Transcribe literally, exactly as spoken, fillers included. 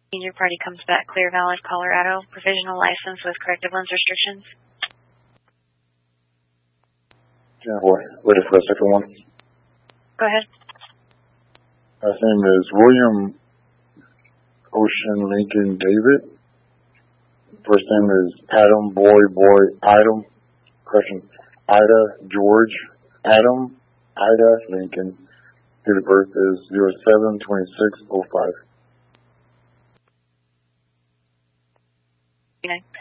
Your party comes back clear, valid, Colorado. Provisional license with corrective lens restrictions. Yeah, what? Wait for the second one. Go ahead. Last name is William Ocean Lincoln David. First name is Adam Boy Boy Adam. Correction. Ida George Adam Ida Lincoln. Date of birth is zero seven twenty-six oh five. Good night.